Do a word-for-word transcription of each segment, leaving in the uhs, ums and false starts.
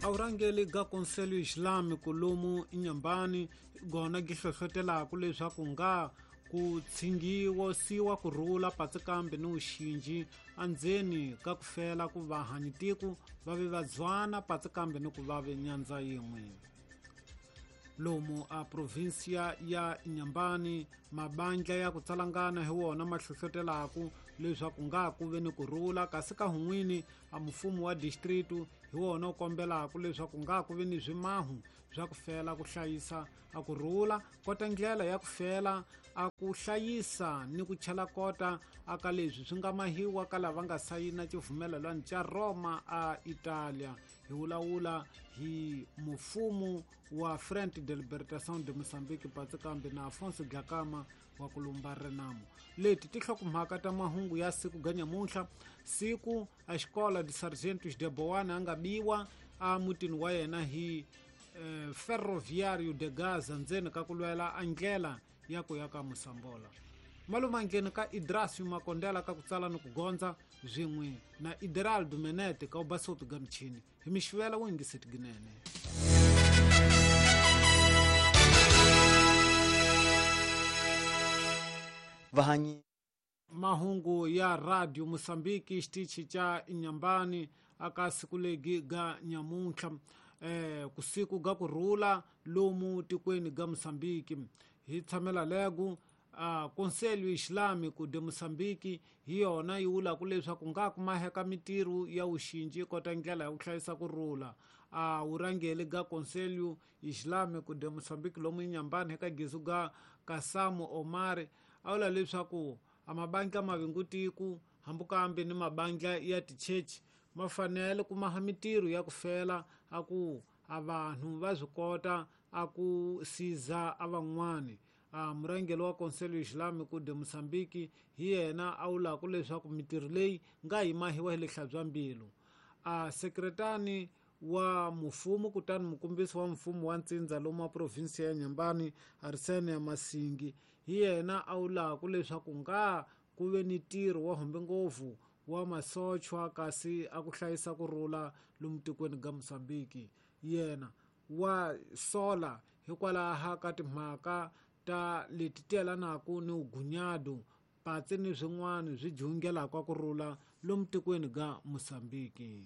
Aurangeli ga Conselho Islâmico lomu Inhambane gona gi hlohlotelaka leswaku nga ku tshingiwa siwa ku rhula patsikambe ni uxinji andzeni ka ku fela ku vahanyitiku va ve va dzwana patsikambe ni ku va ve nyandza yin'we lomu a provinsia ya Inhambane mabandla ya ku tsalangana hi wona ma hlohlotelaku leswaku nga ku ve ni ku rhula kasi ka hun'wini a mfumo wa district hi wona u kombelaka leswaku nga ku ve ni swimahu swa ku fela ku hlayisa a ku rhula kota ndlela ya ku fela a ku hlayisa ni ku chela kota aka leswi swi nga mahiwa ka lava nga sayina xivumelelwano xa Roma a Italia hi wulawula hi mfumo wa Frente de Libertação de Moçambique patsikambe na Afonso Dhlakama wa ku lumba renamo leti ti hlokomhaka ta mahungu ya siku ga nyamuntlha siku a xikola de Sargentos de Boana a nga biwa a mutini wa yena hi eh, ferroviário de Gaza ndzeni ka ku lwela a ndlela ya ku ya ka Musambola malumangeni ka Idrasio Makondela ka ku tsala ni ku gondza zwin'we na Ideraldo Menete ka ubasoto ga michini hi mixivela wingiseti ginene vahanyi mahungu ya radio Moçambique xitichi cha Inhambane aka siku legi ga nyamuntlha eh, kusiku ga ku rhula lomu tikweni ga Moçambique hi tshamela legu a uh, Conselho Islâmico de Moçambique hi yona yi wulaku leswaku nga ku maheka mintirho ya uxinji kota ndlela ya ku hlayisa ku rhula a uh, urangeli ga Conselho Islâmico de Moçambique lomu Inhambane eka gizu ga Kasamo Omar a vula leswaku a mabandla mavingutiku hambukambe ni mabandla ya tichechi ma fanele ku maha mintirho ya ku fela a ku a vanhu va swi kota a ku siza a van'wani a murangeli wa Conselho Islâmico de Moçambique hi yena a wulaku leswaku mintirho leyi nga yi mahiwa hi le hlabzambilu a sekretani wa mfumo kutani mukombisi wa mfumo wa ntsindza lomu wa provinsi ya Inhambane Arsene Masingi hi yena a wulaku leswaku nga ku ve ni ntirho wa hombe ngopfu wa masochwa kasi a ku hlayisa ku rhula lomu tikweni ga Moçambique yena wa sola hikwalaho ka timhaka ta leti tiyelanaku ni ugunyado patsi ni swin'wana swi jungelaka ku rhula lomu tikweni ga Moçambique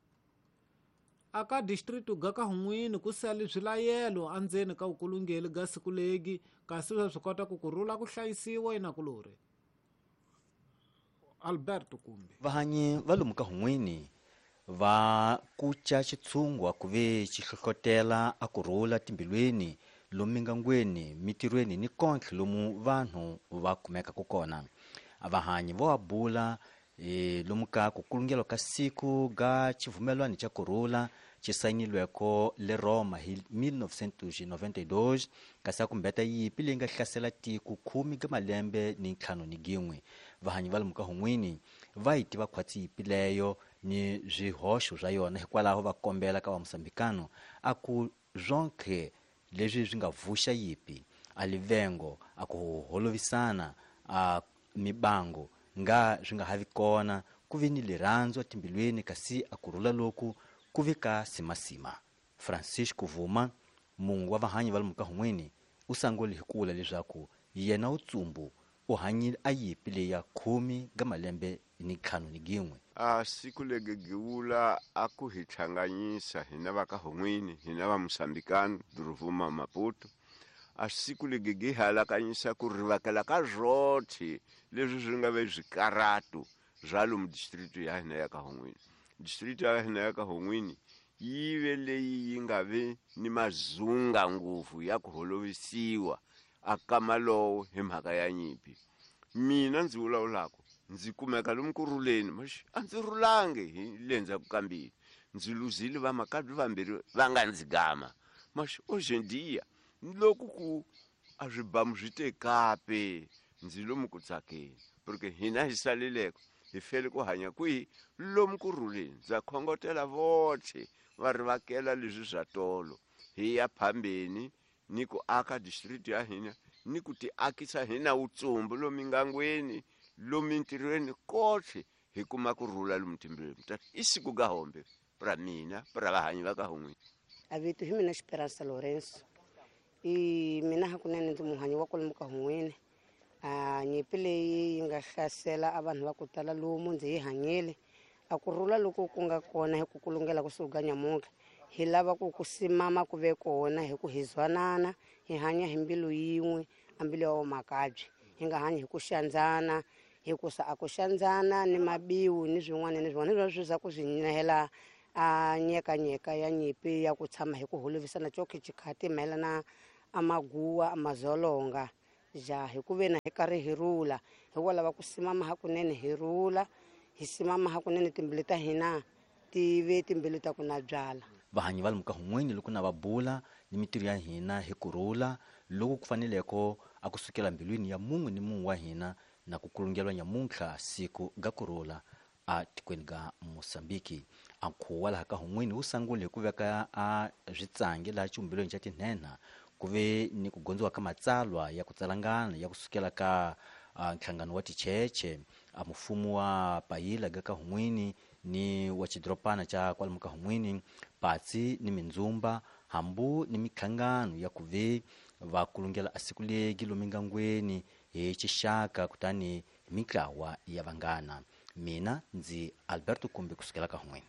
aka district ga ka hun'wini ku sale swilayelo andzeni ka ukulungeli ga siku legi kasi swa swi kota ku ku rhula ku hlayisiwa inakulori Alberto kumbe vahanyi va lomu ka hun'wini va kuca xitshungwa ku ve xi hlohlotela a ku rhula timbilweni lomu mingangweni mitirhweni ni kontlhe lomu vanhu va kumeka ku kona vahanyi vo abula e, lomu ka ku kulungela ka siku ga xivumelwano xa ku rhula xi sayinilweko le Roma hi mille novecentos e noventa e dois kasi a ku mbeta yipi leyi nga hlasela tiko khumi ga malembe ni ntlhanu ni gin'we vahanyi va lomu ka hun'wini va yi tiva khwatsi yipi leyo ni swihoxo swa yona hikwalaho va kombela ka vamusambikano a ku zonke leswi swi nga vuxa yipi a livengo a ku holovisana a mibango nga swi nga havi kona ku vi ni lirandzo timbilweni kasi a ku rhula loku ku vi ka simasima Francisco Vuma mungu wa vahanyi va lomu ka hun'wini u sangole hi ku vula leswaku yena utsumbu u hanyi a yipi leyi ya khumi ga malembe ni ntlhanu ni gin'we a siku legi giwula a ku hi tlhanganyisa hina va ka hun'wini hina va Musambikani Duruvuma Maputo a siku legi gi halakanyisa ku rivakela ka zwothi leswi swi nga ve zwikaratu zwa lomu district ya hina ya ka hun'wini district ya hina ya ka hun'wini yi ve leyi yi nga ve ni mazunga ngopfu ya ku holovisiwa a kamalowo hi mhaka ya nyimpi mina ndzi vulavulako ndzi kumeka lomu ku rhuleni mashi a ndzi rhulange hi le ndzhaku ka mbili ndzi luzile va makadzi vambirhi va nga ndzi gama mashi ojendiya loko ku a swibamu swi te kape ndzi lomu ku tsakeni porque hina hi saleleko hi fele ku hanya kwihi lomu ku rhuleni ndza khongotela voxe va rivakela leswi swa tolo hi ya phambeni ni ku aka district ya hina ni ku ti akisa hina utsumbu lomu mingangweni lomu mintirhweni kotlhe hi kuma ku rhula lomu timbilweni isiku ga hombe para mina para vahanyi va ka Hongweni. A vito hi mina Esperança Lourenço i mina hakunene ndzi muhanyi wa kwalomu ka Hongweni. A nyimpi leyi yi nga hlasela a vanhu va ku tala lomu ndzi hi hanyele a ku rhula loko ku nga kona hi ku kulungela kusuka nyamuka hi lava ku ku simama ku ve kona hi ku hi zwanana hi hanya hi mbilu yin'we a mbilu ya makabye hi nga hanyi hi ku xandzana hi ku sa a ku xandzana ni mabiwu ni swin'wana ni swin'wana leswi swa ku swi nyehela a nyeka nyeka ya nyimpi ya ku tshama hi ku holovisana coke chikhati mayelana amaguwa amazolonga ja hi ku ve na hi karhi hi rula hi ku lava ku simama hakunene hi rula hi simama hakunene timbilu ta hina ti ve timbilu ta ku na byala. Vahanyi va lomu ka Hongweni loko na va bula ni mitirho ya hina hi kurhula loko ku faneleko a kusukela mbilwini ya mun'we ni mun'we wa hina na ku kulungelwa nyamuntlha siku ga kurhula a tikweni ga Mosambiki. A nkhuwa laha ka Hongweni wu sangule hi ku veka a zwitsange laha xihumbelweni xa tinhenha ku ve ni ku gondziwa ka matsalwa ya ku tsalangana ya kusukela ka nhlangano wa ticheche a mufumo wa Payila ga ka Hongweni ni wa chidropana cha kwalomu ka Hongweni patsi ni mindzumba hambu ni mikhangano ya ku ve va kulungela asiku legi lomingangweni hi chixaka kutani mitlawa ya vangana. Mina ndzi Alberto Kumbi kusukela ka Hongweni.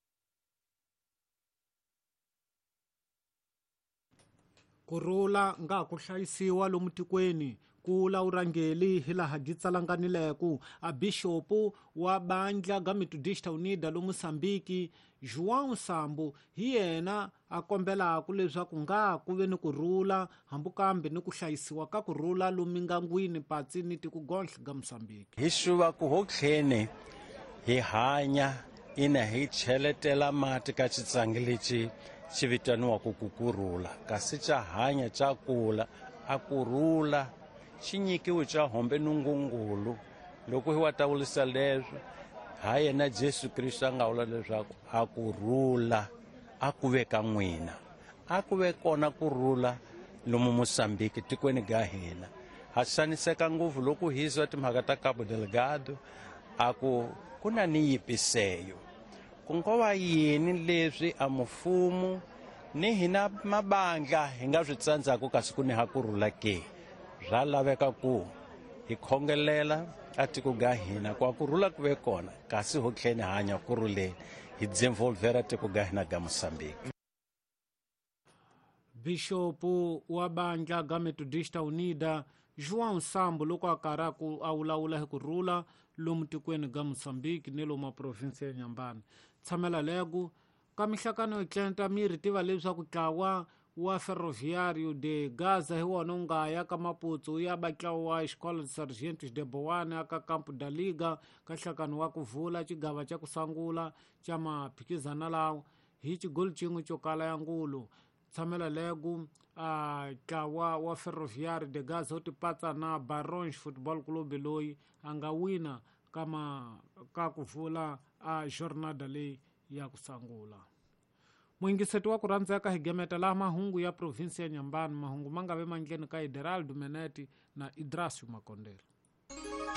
Kurhula nga ku hlayisiwa lomu tikweni ku lawurangeli hi laha gi tsalanganileku a bishopu wa bandla ga Methodista Unida lomu Mosambiki João Sambo hi yena a kombelaku leswaku nga ku ve ni kurhula hambukambe ni ku hlayisiwa ka kurhula lomu mingangwini patsi ni tikugonhle ga Mosambiki. Hi shuva ku hokhene hi hanya ina hi cheletela mati ka chitsangi lexi xi vitaniwa ku kurhula kasi cha hanya cha kula a kurhula xi nyikiwe cha hombe nungungulu loko hi wa tawulisa leswi ha yena Jesu Kristo a nga vula leswaku a kurhula a ku ve ka n'wina a ku ve kona kurhula lomu Mosambiki tikweni ga hina. Ha xaniseka ngopfu loko hi zwa timhaka ta Cabo Delgado a ku ku na ni yipiseyo ku ngo va yini leswi a mufumo ni hina mabandla hi nga swi tsandzaka ka siku ni ha kurhula ke. Bya laveka ku hi khongelela a tiko ga hina kwa kurhula ku ve kona kasi ho tlheni hanya kurhuleni hi desenvolvera tiko ga hina ga Mosambiki. Bishopu wa bandla ga Methodista Unida João Sambo loko a karhi ku a wulawula hi kurhula lomu tikweni ga Mosambiki ni lomu provinsi ya Nyambani. Tshamela lego ka mihlakano yo tlenta miri tiva leswaku ntlawa wa ferroviário de Gaza hi wona nga ya ka maputsu ya batlawa wa Escola de Sargentos de Boane aka Campo da Liga ka nhlakano wa kuvula xigava xa kusangula xa maphikizana lawo hi xigoli xin'we xo kala ya ngulu. Tshamela lego a ntlawa wa ferroviário de Gaza wu tipatsa na Barões Football Club loyi a nga wina ka ma ka kuvula a jornada leyi ya kusangula. Muingiseti wa ku rhandzeka hi gemeta laha mahungu ya provinsi ya Nyambani mahungu ma nga ve mandleni ka Ideraldo Meneti na Idrasio Makondela.